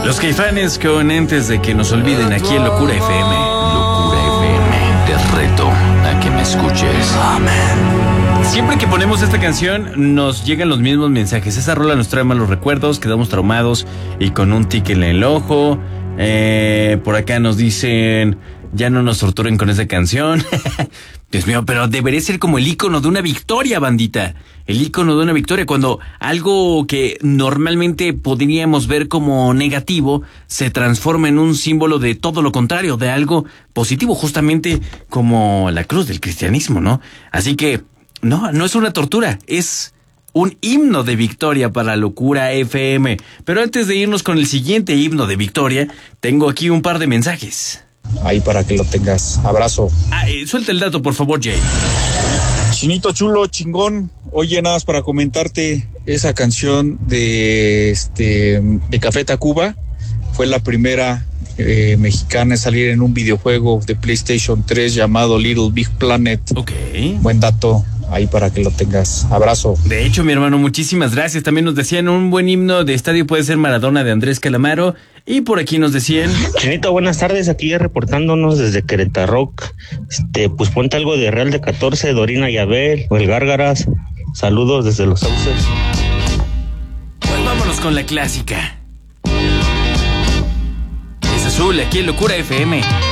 Los Caifanes con Antes de que nos olviden aquí en Locura FM. Locura FM, te reto a que me escuches. Amén. Siempre que ponemos esta canción nos llegan los mismos mensajes. Esa rola nos trae malos recuerdos, quedamos traumados y con un tic en el ojo. Por acá nos dicen, ya no nos torturen con esa canción. Dios mío, pero debería ser como el ícono de una victoria, bandita. El ícono de una victoria, cuando algo que normalmente podríamos ver como negativo se transforma en un símbolo de todo lo contrario, de algo positivo, justamente como la cruz del cristianismo, ¿no? Así que no es una tortura, es un himno de victoria para Locura FM. Pero antes de irnos con el siguiente himno de victoria, tengo aquí un par de mensajes. Ahí para que lo tengas. Abrazo. Suelta el dato, por favor, Jay. Chinito chulo, chingón. Oye, nada más para comentarte, esa canción de Café Tacuba fue la primera mexicana en salir en un videojuego de PlayStation 3 llamado Little Big Planet. Ok. Buen dato. Ahí para que lo tengas. Abrazo. De hecho, mi hermano, muchísimas gracias. También nos decían un buen himno de estadio puede ser Maradona de Andrés Calamaro. Y por aquí nos decían... Chinito, buenas tardes. Aquí reportándonos desde Querétaro. Pues ponte algo de Real de 14, Dorina y Abel o el Gárgaras. Saludos desde Los Sauces. Pues vámonos con la clásica. Es azul, aquí en Locura FM.